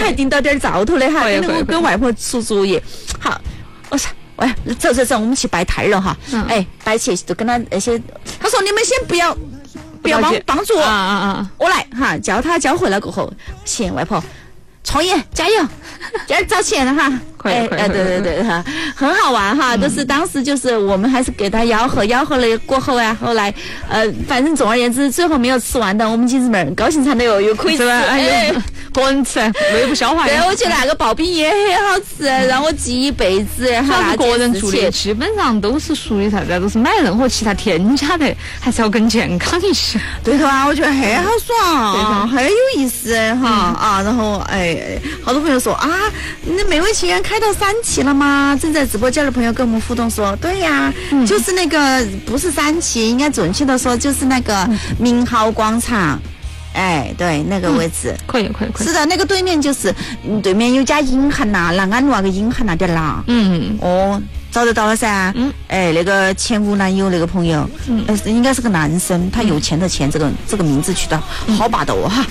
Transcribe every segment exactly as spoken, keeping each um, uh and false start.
还订到点灶头的哈，跟我跟外婆出主意。好，我说。喂，走走走，我们去拜太了哈。嗯、哎，拜去就跟他那些，他说你们先不要不要帮帮助我，啊啊啊！我来哈，叫他教会了过后，行，外婆创业加油，今儿找钱了哈。哎哎，对对对哈，很好玩哈，都、嗯、是当时就是我们还是给他吆喝，吆喝了过后啊，后来呃，反正总而言之，最后没有吃完的，我们亲戚们高兴惨的哟，又可以吃，哎， 个人吃，胃不消化。 对，我觉得那个刨冰也很好吃，让我记一辈子。 他是个人做的，基本上都是属于啥子，都是买任何其他添加的，还是要更健康一些。 对头啊，我觉得很好爽，很有意思哈、嗯、啊，然后哎，好多朋友说啊，那美味情缘开到三期了吗？正在直播间的朋友跟我们互动说，对呀、嗯，就是那个不是三期，应该准确的说就是那个明浩广场。哎，对，那个位置、 嗯、可以，可以，可以。 是的，那个对面就是，嗯，对面有家银行呐，南安路那个银行那点啦。嗯，哦，找得到了噻。嗯，哎，那个前无男友那个朋友，嗯，呃，应该是个男生，他有钱的钱，这个这个名字取得好霸道哈。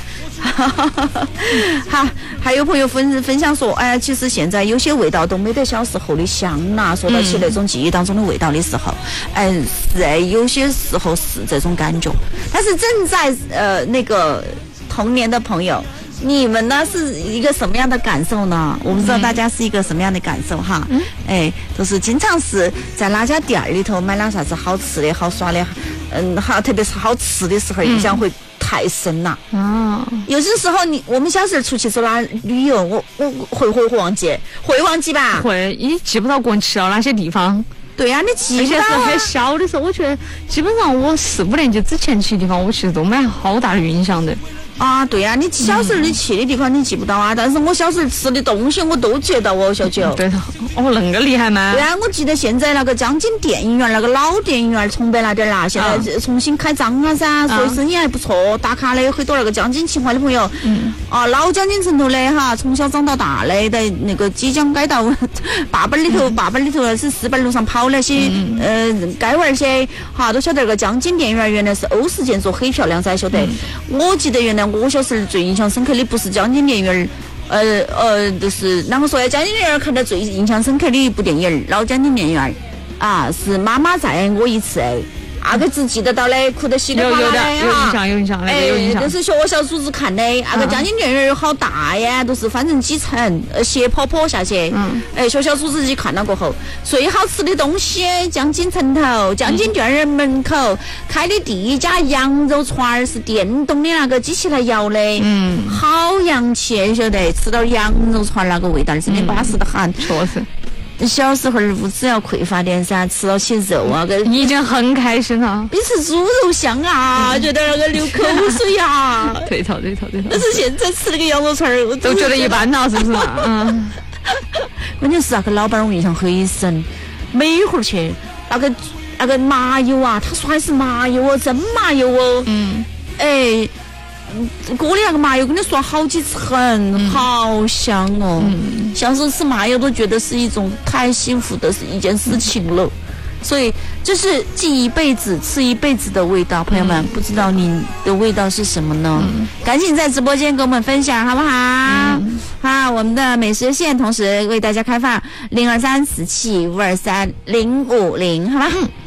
好，还有朋友分分享说，哎，其实现在有些味道都没得小时候的香呐。说到起那种记忆当中的味道的时候，哎、嗯，是哎，有些时候是这种感觉。但是正在呃那个童年的朋友，你们呢是一个什么样的感受呢？我不知道大家是一个什么样的感受哈。嗯，哎，就是经常是在哪家店里头买了啥子好吃的好耍的，嗯，好，特别是好吃的时候，印象会太深了。哦，有些时候你我们小时候出去走哪旅游，我我会会会忘记，会忘记吧？ 会，你记不到过去到哪些地方。 对呀、啊，你记不到、啊。 而且是很小的时候，我觉得基本上我四五年级之前去的地方，我其实都没好大的印象的。 啊，对呀、啊，你小时候你去的地方你记不到啊，但是我小时候吃的东西我都记得哦，小九。 对的，哦，那个厉害吗？ 对啊，我记得现在那个江津电影院那个老电影院崇北那点啦，现在重新开张了噻，啊、所以生意还不错，打卡的很多那个江津情怀的朋友，嗯，啊，老江津城头的哈，从小长到大的，在那个即将改到坝本里头，坝本里头是四板路上跑那些、嗯、呃街玩些，哈，都晓得那个江津电影院原来是欧式建筑，很漂亮噻，晓得。嗯、我记得原来。我小时候最印象深刻的不是江津电影院，呃呃，就是啷个说呀？江津电影院看到最印象深刻的一部电影，老江津电影院啊，是妈妈载我一次。那个只记得到的，哭得稀里哗啦的哈。 有印象，有印象，哎，有印象。 都是学校组织看的。那个江津电影院好大呀，都是反正几层，呃，斜坡坡下去。嗯。哎，学校组织去看了过后，最好吃的东西，江津城头，江津电影院门口开的第一家羊肉串儿是电动的那个机器来摇的。嗯。好洋气，晓得？吃到羊肉串那个味道，真的巴适得很。 确实。 小时候物质要匮乏点噻，吃到起肉啊，个你已经很开心了。 比吃猪肉香啊，嗯、觉得那个流口水啊。 对头对头对头。 但是现在吃那个羊肉串儿，我都觉得一般了，是不是？嗯。 关键是那个老板，我印象很深，每会儿去那个那个麻油啊，他说还是麻油哦，真麻油哦。嗯。哎。锅里那个麻油跟你说好几层，嗯、好香哦！嗯、小时候吃麻油都觉得是一种太幸福的一件事情了，所以这是记一辈子、吃一辈子的味道。朋友们，嗯、不知道你的味道是什么呢？嗯、赶紧在直播间跟我们分享，好不好？嗯、好，我们的美食线同时为大家开放零二三四七五二三零五零，好吧？嗯